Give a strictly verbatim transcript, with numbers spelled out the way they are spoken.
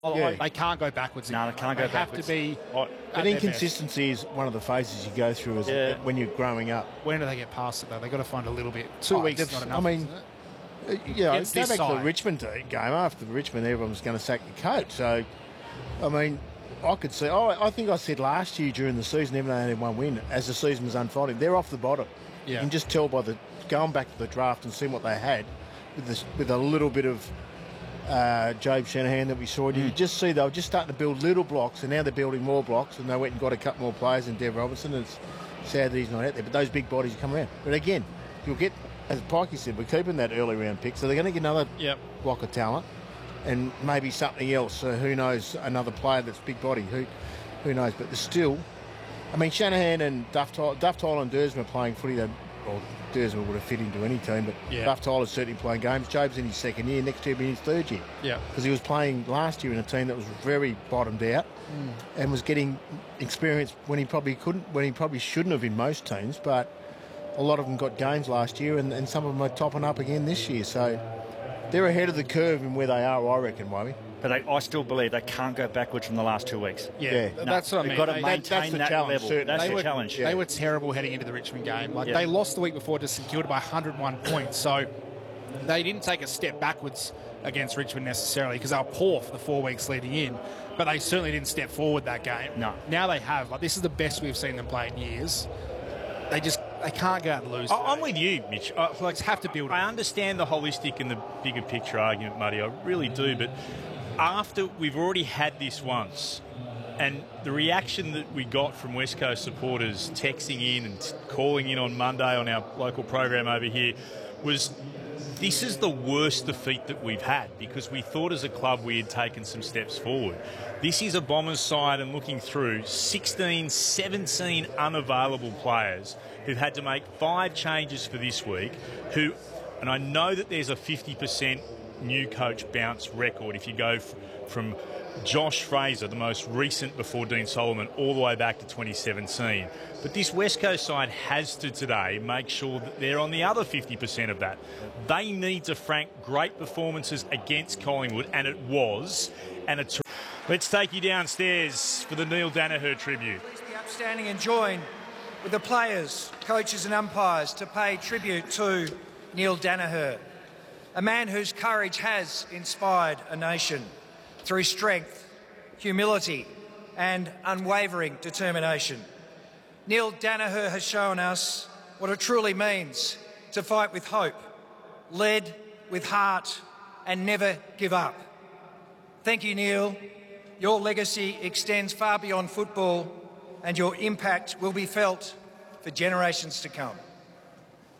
Oh, Yeah. They can't go backwards. No, again. they can't they go have backwards. to be. Oh, at But their inconsistency is one of the phases you go through as Yeah. when you're growing up. best. When do they get past it though? They've got to find a little bit. Two Oh, weeks is they've- not enough. I mean, isn't it? Uh, You know, Against go this back to side. the Richmond game. After the Richmond, everyone was going to sack the coach. So, I mean, I could see. Oh, I think I said last year during the season, even though they had one win, as the season was unfolding, they're off the bottom. Yeah. You can just tell by the going back to the draft and seeing what they had with this, with a little bit of uh, Jabe Shanahan that we saw. You could just see they were just starting to build little blocks, and now they're building more blocks, and they went and got a couple more players in Dev Robinson. And it's sad that he's not out there, but those big bodies come around. But again, you'll get, as Pikey said, we're keeping that early round pick, so they're going to get another Yep. block of talent, and maybe something else. Uh, who knows? Another player that's big body. Who, who knows? But there's still, I mean, Shanahan and Duff Tyler, Duff Tyler and Dersma playing footy. They, well, Dersma would have fit into any team, but Yeah. Duff Tyler's certainly playing games. Jabe's in his second year. Next year will be his third year. Yeah. Because he was playing last year in a team that was very bottomed out and was getting experience when he probably couldn't, when he probably shouldn't have in most teams. But a lot of them got games last year, and, and some of them are topping up again this year. So they're ahead of the curve in where they are, I reckon, Wobby. But they, I still believe they can't go backwards from the last two weeks. Yeah, Yeah. th- No, that's what I they've mean. got to They- maintain that's the that challenge, level. certainly. That's they the were, challenge. They were terrible heading into the Richmond game. Like Yeah. they lost the week before to St Kilda by one hundred one points. So they didn't take a step backwards against Richmond necessarily because they were poor for the four weeks leading in. But they certainly didn't step forward that game. No. Now they have. Like this is the best we've seen them play in years. They just they can't go out and lose. I- I'm today. with you, Mitch. I, like, Just have to build it. I understand the holistic and the bigger picture argument, Muddy. I really do. But after we've already had this once, and the reaction that we got from West Coast supporters texting in and t- calling in on Monday on our local program over here was, this is the worst defeat that we've had because we thought as a club we had taken some steps forward. This is a Bombers side, and looking through, sixteen, seventeen unavailable players who've had to make five changes for this week, who, and I know that there's a fifty percent new coach bounce record if you go f- from Josh Fraser, the most recent before Dean Solomon, all the way back to twenty seventeen. But this West Coast side has to today make sure that they're on the other fifty percent of that. They need to frank great performances against Collingwood, and it was. And a ter- Let's take you downstairs for the Neil Danaher tribute. Please be upstanding and join with the players, coaches and umpires to pay tribute to Neil Danaher, a man whose courage has inspired a nation through strength, humility and unwavering determination. Neil Danaher has shown us what it truly means to fight with hope, lead with heart and never give up. Thank you, Neil. Your legacy extends far beyond football and your impact will be felt for generations to come.